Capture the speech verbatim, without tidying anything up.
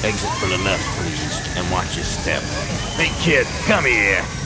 Exit for the left, please, and watch your step. Hey, kid, come here.